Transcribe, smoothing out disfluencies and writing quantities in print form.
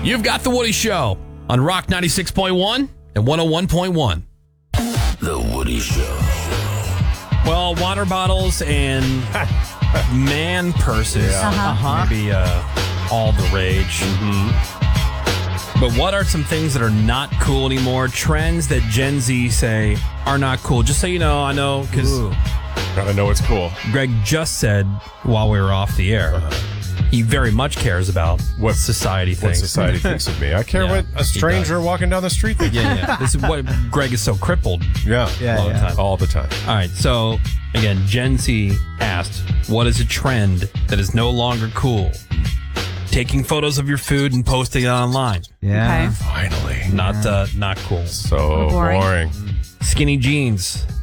You've got The Woody Show on Rock 96.1 and 101.1. The Woody Show. Well, water bottles and man purses maybe all the rage. But what are some things that are not cool anymore? Trends that Gen Z say are not cool. Just so you know, I know because Gotta know it's cool. Greg just said while we were off the air, he very much cares about what society What thinks. society thinks of me. I care what a stranger walking down the street thinks. Yeah. This is what Greg is so crippled. Yeah. all the time. All the time. All right, so again, Gen Z asked, what is a trend that is no longer cool? Taking photos of your food and posting it online. Yeah. Finally. Not cool. So boring. Skinny jeans.